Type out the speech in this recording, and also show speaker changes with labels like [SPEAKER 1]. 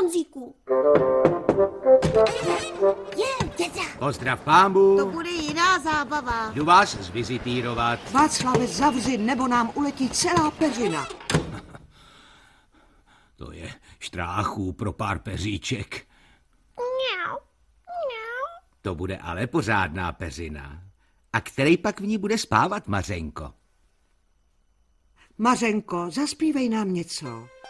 [SPEAKER 1] Honzíku.
[SPEAKER 2] Pozdrav pámbu.
[SPEAKER 3] To bude jiná zábava.
[SPEAKER 2] Jdu vás zvizitírovat.
[SPEAKER 4] Václave, zavři, nebo nám uletí celá peřina.
[SPEAKER 2] To je štráchů pro pár peříček. To bude ale pořádná peřina. A který pak v ní bude spávat, Mařenko?
[SPEAKER 4] Mařenko, zaspívej nám něco.